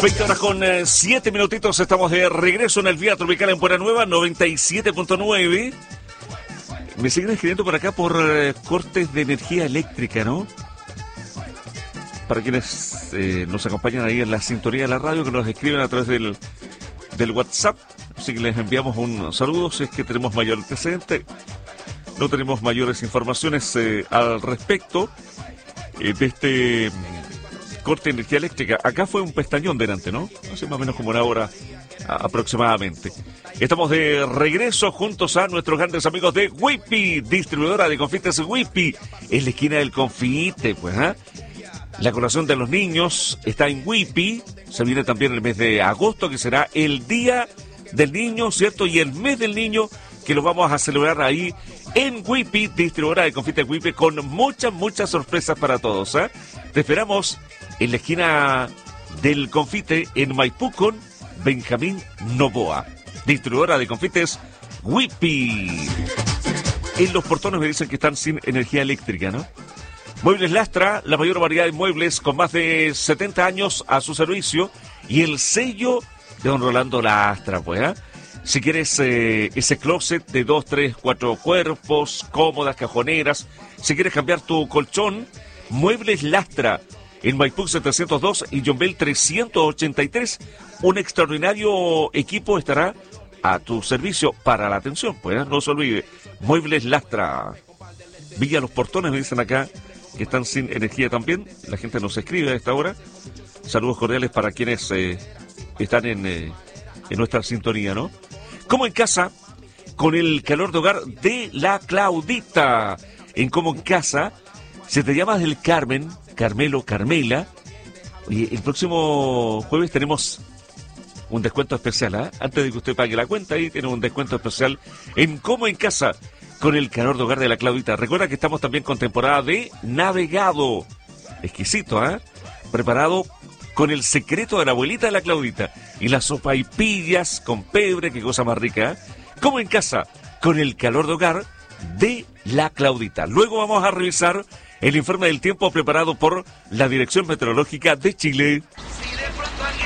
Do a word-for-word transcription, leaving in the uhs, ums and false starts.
veinte horas con eh, siete minutitos, estamos de regreso en el Vía Tropical en Buena Nueva, noventa y siete punto nueve. Me siguen escribiendo por acá por eh, cortes de energía eléctrica, ¿no? Para quienes eh, nos acompañan ahí en la sintonía de la radio, que nos escriben a través del, del WhatsApp. Así que les enviamos un saludo si es que tenemos mayor antecedente. No tenemos mayores informaciones eh, al respecto eh, de este corte de energía eléctrica. Acá fue un pestañón delante, ¿no? Hace más o menos como una hora a, aproximadamente. Estamos de regreso juntos a nuestros grandes amigos de Whippy, distribuidora de confites Whippy, en la esquina del confite, pues, ¿ah? ¿eh? La colación de los niños está en Whippy. Se viene también el mes de agosto, que será el Día del Niño, ¿cierto? Y el mes del niño, que lo vamos a celebrar ahí en Whippy, distribuidora de confites Whippy, con muchas, muchas sorpresas para todos, ¿eh? Te esperamos en la esquina del confite en Maipú con Benjamín Novoa, distribuidora de confites Whippy. En los portones me dicen que están sin energía eléctrica, ¿no? Muebles Lastra, la mayor variedad de muebles con más de setenta años a su servicio y el sello de don Rolando Lastra, pues, ¿eh? Si quieres eh, ese closet de dos, tres, cuatro cuerpos, cómodas, cajoneras, si quieres cambiar tu colchón, Muebles Lastra, en Maipú setecientos dos y Yombel trescientos ochenta y tres, un extraordinario equipo estará a tu servicio para la atención, pues, ¿eh? No se olvide, Muebles Lastra. Villa Los Portones, me dicen acá, que están sin energía también. La gente nos escribe a esta hora. Saludos cordiales para quienes eh, están en, eh, en nuestra sintonía, ¿no? Como en casa, con el calor de hogar de la Claudita. En Como en Casa, si te llamas del Carmen, Carmelo, Carmela, oye, el próximo jueves tenemos un descuento especial, ¿eh? Antes de que usted pague la cuenta, ahí tiene un descuento especial en Como en Casa, con el calor de hogar de la Claudita. Recuerda que estamos también con temporada de navegado. Exquisito, ¿eh? Preparado con el secreto de la abuelita de la Claudita. Y las sopaipillas con pebre, qué cosa más rica, ¿eh? Como en casa, con el calor de hogar de la Claudita. Luego vamos a revisar el informe del tiempo preparado por la Dirección Meteorológica de Chile. Si de pronto alguien